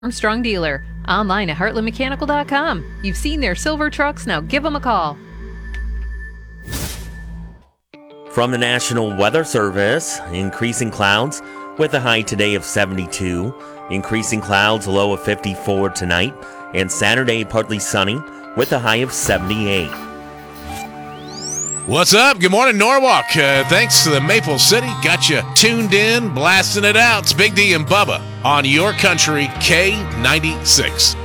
Armstrong Dealer. Online at heartlandmechanical.com. You've seen their silver trucks, now give them a call. From the National Weather Service, increasing clouds with a high today of 72. Increasing clouds, a low of 54 tonight. And Saturday, partly sunny with a high of 78. What's up? Good morning, Norwalk. Thanks to the Maple City. Got you tuned in, blasting it out. It's Big D and Bubba on Your Country K96.